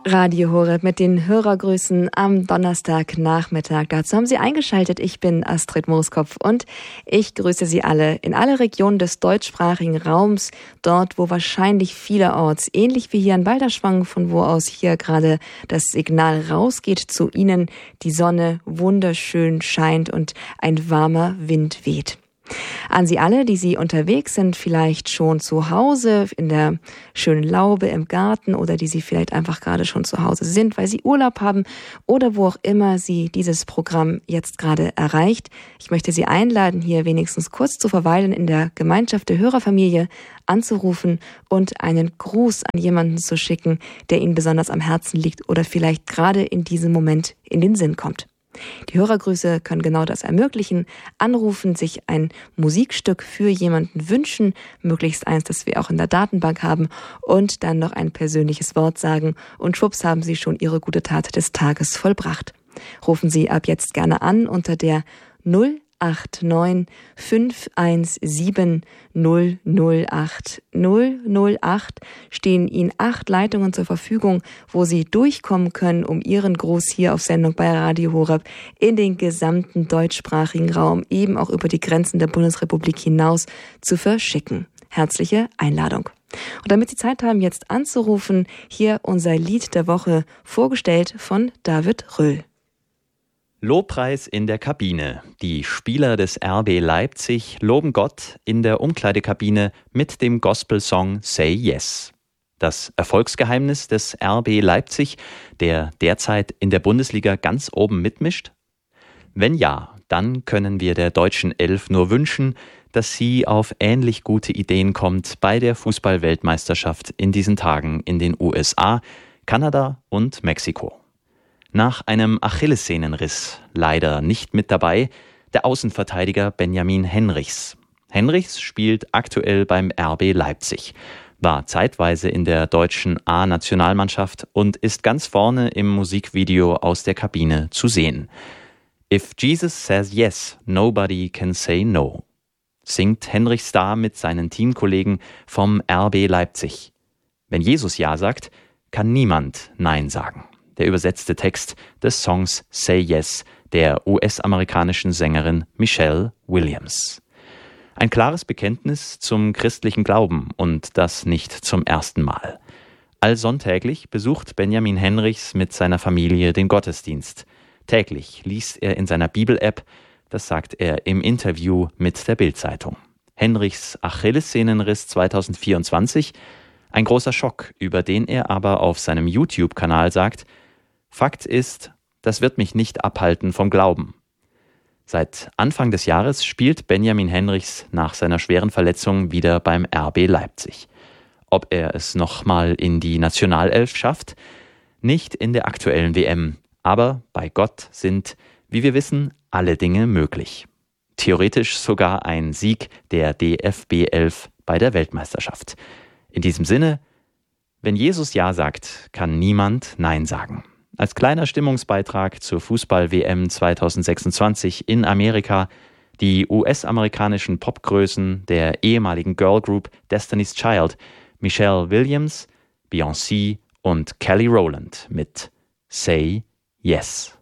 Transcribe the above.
Radio Horeb mit den Hörergrüßen am Donnerstagnachmittag. Dazu haben Sie eingeschaltet. Ich bin Astrid Mooskopf und ich grüße Sie alle in alle Regionen des deutschsprachigen Raums, dort, wo wahrscheinlich vielerorts, ähnlich wie hier in Balderschwang, von wo aus hier gerade das Signal rausgeht zu Ihnen, die Sonne wunderschön scheint und ein warmer Wind weht. An Sie alle, die Sie unterwegs sind, vielleicht schon zu Hause in der schönen Laube im Garten oder die Sie vielleicht einfach gerade schon zu Hause sind, weil Sie Urlaub haben oder wo auch immer Sie dieses Programm jetzt gerade erreicht. Ich möchte Sie einladen, hier wenigstens kurz zu verweilen in der Gemeinschaft der Hörerfamilie, anzurufen und einen Gruß an jemanden zu schicken, der Ihnen besonders am Herzen liegt oder vielleicht gerade in diesem Moment in den Sinn kommt. Die Hörergrüße können genau das ermöglichen. Anrufen, sich ein Musikstück für jemanden wünschen, möglichst eins, das wir auch in der Datenbank haben, und dann noch ein persönliches Wort sagen. Und schwupps haben Sie schon Ihre gute Tat des Tages vollbracht. Rufen Sie ab jetzt gerne an unter der 089 517 008 008 stehen Ihnen 8 Leitungen zur Verfügung, wo Sie durchkommen können, um Ihren Gruß hier auf Sendung bei Radio Horeb in den gesamten deutschsprachigen Raum, eben auch über die Grenzen der Bundesrepublik hinaus, zu verschicken. Herzliche Einladung. Und damit Sie Zeit haben, jetzt anzurufen, hier unser Lied der Woche, vorgestellt von David Röhl. Lobpreis in der Kabine. Die Spieler des RB Leipzig loben Gott in der Umkleidekabine mit dem Gospelsong Say Yes. Das Erfolgsgeheimnis des RB Leipzig, der derzeit in der Bundesliga ganz oben mitmischt? Wenn ja, dann können wir der deutschen Elf nur wünschen, dass sie auf ähnlich gute Ideen kommt bei der Fußball-Weltmeisterschaft in diesen Tagen in den USA, Kanada und Mexiko. Nach einem Achillessehnenriss leider nicht mit dabei der Außenverteidiger Benjamin Henrichs. Henrichs spielt aktuell beim RB Leipzig, war zeitweise in der deutschen A-Nationalmannschaft und ist ganz vorne im Musikvideo aus der Kabine zu sehen. If Jesus says yes, nobody can say no, singt Henrichs da mit seinen Teamkollegen vom RB Leipzig. Wenn Jesus ja sagt, kann niemand Nein sagen. Der übersetzte Text des Songs Say Yes der US-amerikanischen Sängerin Michelle Williams. Ein klares Bekenntnis zum christlichen Glauben und das nicht zum ersten Mal. Allsonntäglich besucht Benjamin Henrichs mit seiner Familie den Gottesdienst. Täglich liest er in seiner Bibel-App, das sagt er im Interview mit der Bild-Zeitung. Henrichs Achillessehnenriss 2024, ein großer Schock, über den er aber auf seinem YouTube-Kanal sagt: Fakt ist, das wird mich nicht abhalten vom Glauben. Seit Anfang des Jahres spielt Benjamin Henrichs nach seiner schweren Verletzung wieder beim RB Leipzig. Ob er es nochmal in die Nationalelf schafft? Nicht in der aktuellen WM, aber bei Gott sind, wie wir wissen, alle Dinge möglich. Theoretisch sogar ein Sieg der DFB 11 bei der Weltmeisterschaft. In diesem Sinne, wenn Jesus Ja sagt, kann niemand Nein sagen. Als kleiner Stimmungsbeitrag zur Fußball-WM 2026 in Amerika die US-amerikanischen Popgrößen der ehemaligen Girlgroup Destiny's Child, Michelle Williams, Beyoncé und Kelly Rowland mit Say Yes.